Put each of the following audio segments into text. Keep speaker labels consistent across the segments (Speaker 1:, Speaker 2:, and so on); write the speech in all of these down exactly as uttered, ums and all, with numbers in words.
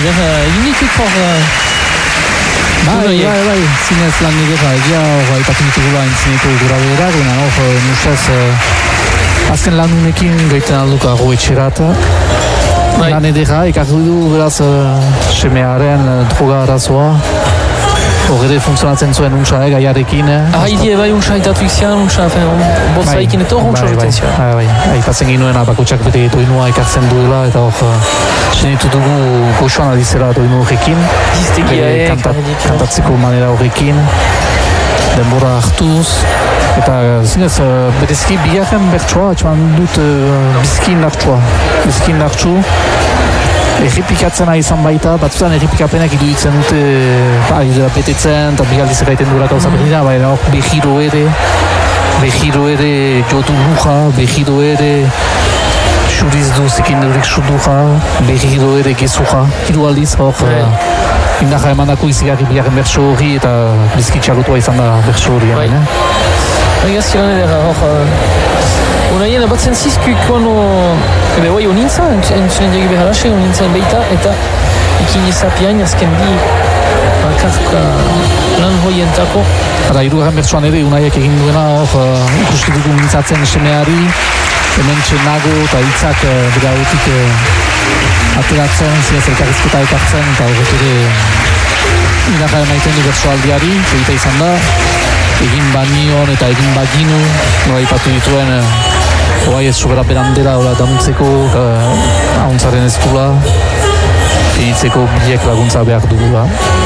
Speaker 1: eder, egin dituk hor...
Speaker 2: Bai, bai, bai, zinez lan nire egia hor ipatu ditugula entzineko gura berak, baina hor nusaz azken lanunekin gaiten alduka go etxerat. Lan edera, ekarri du beraz semearen droga arazoa. Hor ere funtzionatzen zuen untsa gaiarekin.
Speaker 1: Ah, idie bai untsa itatu izian, untsa botza ikin eto hor untsa horretzen zian.
Speaker 2: Bai, bai, aipatzen ginuen bakotxak bete doinua ekartzen duela, eta hor senitu dugu goxoan adizera doinu horrekin.
Speaker 1: Diztegia, eh,
Speaker 2: kantatzeko manera horrekin, denbora hartuz, eta zinez, berezki bigarren bertsoa, etxuan dut bizkin hartsoa, bizkin hartsu. Errepikatzen ari izan baita, batzutan errepikapenak iruditzen dute ari dela betetzen, eta bigaldiz eraiten duela gauza berdina, baina hor behiro ere, behiro ere jodu luja, behiro ere xuriz du zekin durik suduja, behiro ere gezuja, hiru aldiz hor indaja emandako izigarri bigarren bertso hori eta bizkitxarutua izan da bertso hori.
Speaker 1: Egazki lan edera hor, unaien abatzen zizkuikoan ebe bai honintza, entzunen diagi beharase honintzen beita, eta ikin izapiain azken bi bakarka lan hoientako.
Speaker 2: Eta irugarren bertsoan ere unaiek egin duena hor ikusti dugu mintzatzen semeari, hemen txenago eta hitzak bera horretik ateratzen, zinez elkarrizketa ekartzen, eta horret ere indaja emaiten du bertsoaldiari, egita izan da, egin banion eta egin baginu, nola ipatu dituen oai ez sobera berandera ora dantzeko ahontzaren ez dula, finitzeko biek laguntza behar dugula.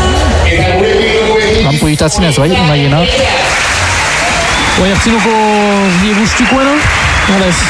Speaker 2: Lampu egitatzen ez bai, unaiena.
Speaker 1: Oai hartzinuko die guztikoena, nola ez?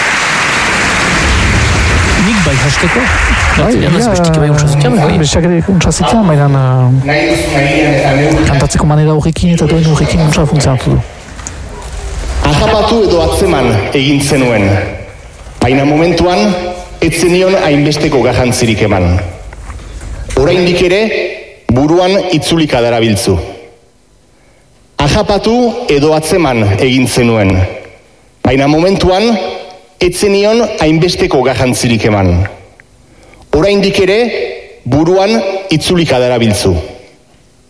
Speaker 1: Nik bai hasteko. Bestik bai untsazitzen, bai?
Speaker 2: Bestak ere untsazitzen, baina kantatzeko manera horrekin eta doin horrekin untsa funtzionatu du.
Speaker 3: Ahapatu edo atzeman egin zenuen, baina momentuan ez zenion hainbesteko garrantzirik eman. Oraindik ere buruan itzulika darabiltzu. Ahapatu edo atzeman egin zenuen, baina momentuan ez zenion hainbesteko garrantzirik eman. Oraindik ere buruan itzulika darabiltzu.